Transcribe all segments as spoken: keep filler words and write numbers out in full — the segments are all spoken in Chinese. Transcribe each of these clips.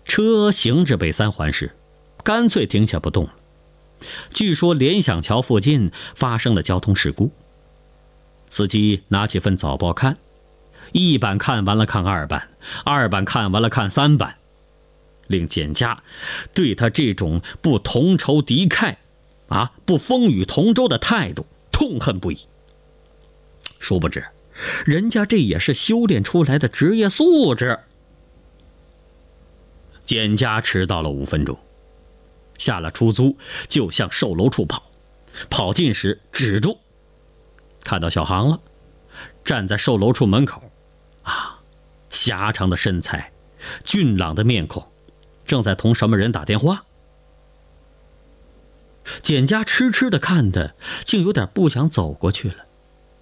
车行至北三环时，干脆停下不动了。据说联想桥附近发生了交通事故。司机拿起份早报看，一版看完了看二版，二版看完了看三版，令简家对他这种不同仇敌忾啊，不风雨同舟的态度痛恨不已。殊不知人家这也是修炼出来的职业素质。简家迟到了五分钟，下了出租就向售楼处跑，跑近时止住，看到小航了，站在售楼处门口啊，狭长的身材，俊朗的面孔，正在同什么人打电话。简家痴痴地看的，竟有点不想走过去了。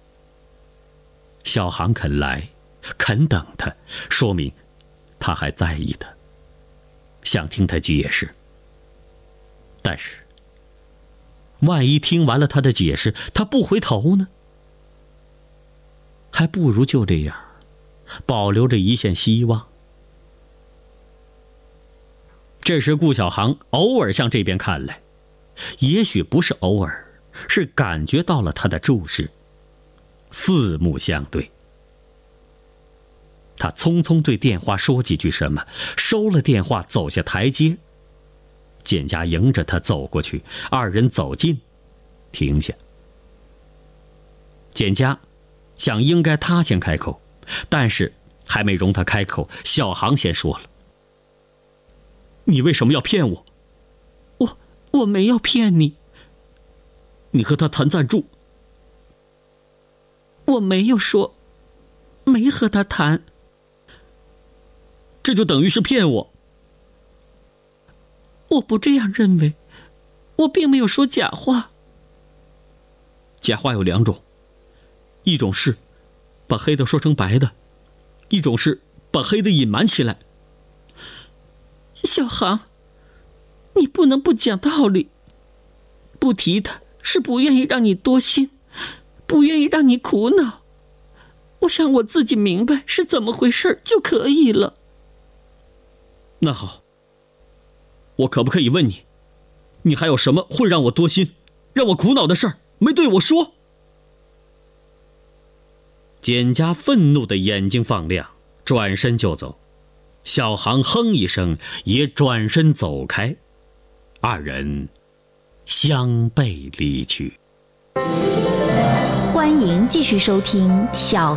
小航肯来，肯等他，说明他还在意他，想听他解释。但是万一听完了他的解释，他不回头呢？还不如就这样保留着一线希望。这时顾小航偶尔向这边看来，也许不是偶尔，是感觉到了他的注视，四目相对。他匆匆对电话说几句什么，收了电话走下台阶。简家迎着他走过去，二人走近，停下。简家想应该他先开口，但是还没容他开口，小航先说了：“你为什么要骗我？”“我我没有骗你。”“你和他谈赞助。”“我没有说，没和他谈。”“这就等于是骗我。”“我不这样认为，我并没有说假话。”“假话有两种，一种是把黑的说成白的，一种是把黑的隐瞒起来。”“小航，你不能不讲道理。不提他是不愿意让你多心，不愿意让你苦恼。我想我自己明白是怎么回事就可以了。”“那好，我可不可以问你，你还有什么会让我多心，让我苦恼的事儿没对我说？”简家愤怒的眼睛放亮，转身就走。小航哼一声，也转身走开，二人相背离去。 欢迎继续收听小